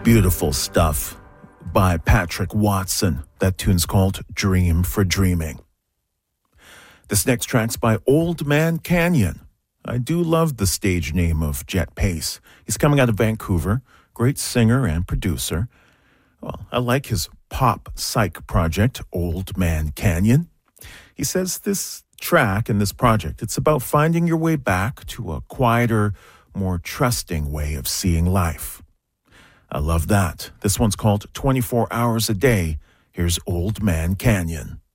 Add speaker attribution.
Speaker 1: Beautiful stuff by Patrick Watson. That tune's called Dream for Dreaming. This next track's by Old Man Canyon. I do love the stage name of Jet Pace. He's coming out of Vancouver, great singer and producer. Well, I like his pop psych project, Old Man Canyon. He says this track and this project, it's about finding your way back to a quieter, more trusting way of seeing life. I love that. This one's called 24 Hours a Day. Here's Old Man Canyon.